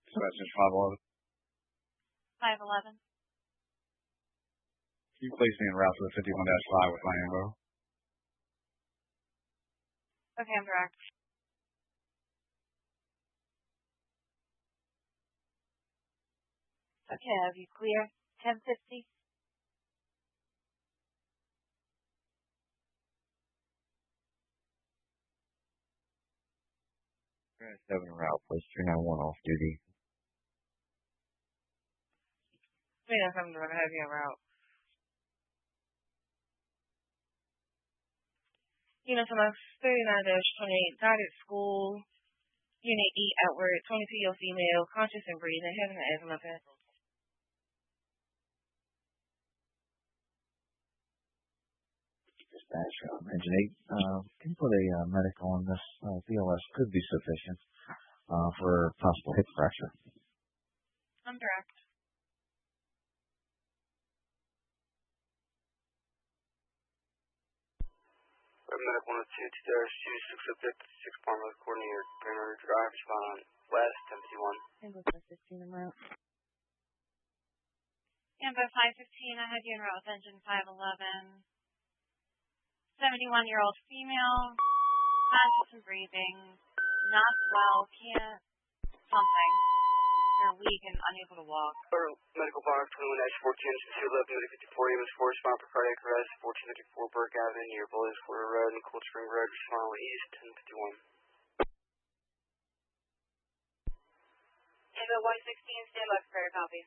So that's just 511. 511. Can you place me en route to the 51-5 with my ammo? Okay, I'm direct. Okay, have you clear? 1050. Grand 7 en route, place 391 off duty. 397 to have you en route. Unit number 39-28, guided school, Unit E outward, 22-year-old female, conscious and breathing, having an asthma attack. Dispatch, engine 8. Can you put a medical on this? BLS could be sufficient for possible hip fracture. I'm direct. Medical 102-26 subject 6 Palmer coordinator Banner Drive respond west 1051. Amber 515 en route. Amber 515, I have you en route with engine 511. 71-year-old female, conscious and breathing, not well, can't, something. They're weak and unable to walk. Medical bar 21-14, 211, 54 EMS 4, respond for cardiac arrest, 1454 Burke Avenue, near Bullis Florida Road and Cold Spring Road, respond east 1051. Amber 116, stand by for fire copy.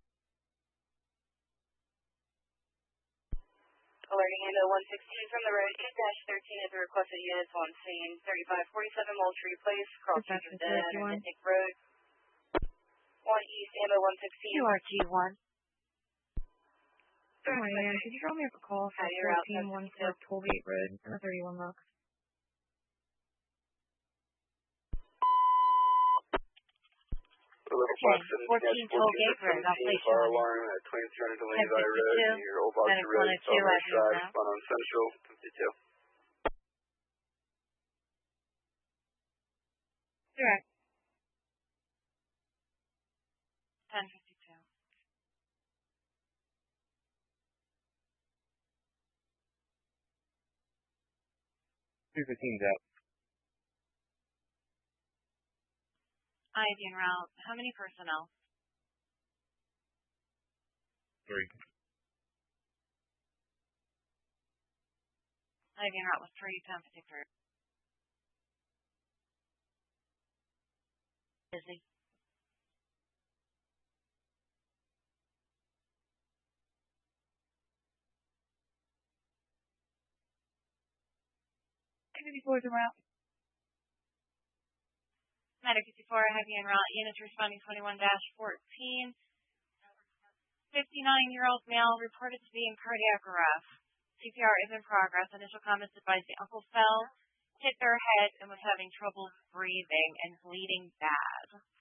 Alerting Amber 116 from the road 8-13 at the requested units on scene 3547 Moultrie Place, cross the Nick Road. 1 East, Amber 116. QRT1. Good morning, ma'am. Could you draw me up a call for 1414 Tollgate Road, 31 Lux? Okay, 14 Tollgate Road, I'll place you on alarm at 2300 Delaney Valley Road, near Old Boston Road, Southwest Drive, respond on Central 52. Direct. 1052. 215's out. IV en route. How many personnel? 3. IV en route was 3, 1053. Busy. Boys en route. Medic 54, heavy en route. Units responding 21-14. 59-year-old male reported to be in cardiac arrest. CPR is in progress. Initial comments advised the uncle fell, hit their head, and was having trouble breathing and bleeding bad.